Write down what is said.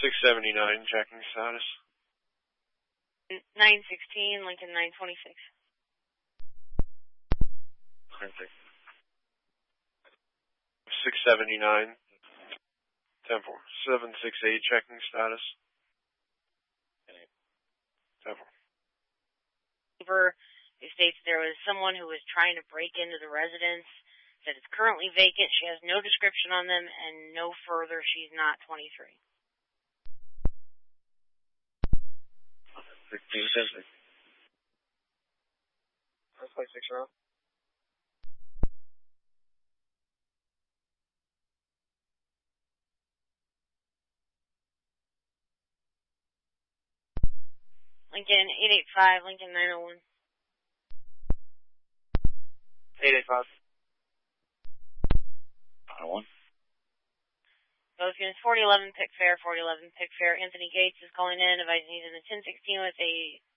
679, checking status. 916, Lincoln 926. Okay. 679, 10-4. 768, checking status. 10-4. Who states there was someone who was trying to break into the residence, said it's currently vacant, she has no description on them, and no further, she's not 23. 1670. That's 26 around. Lincoln 885, Lincoln 901. 885. 901. Both units 4011 Pickfair, 4011 Pickfair. Anthony Gates is calling in, advising he's in the 1016 with a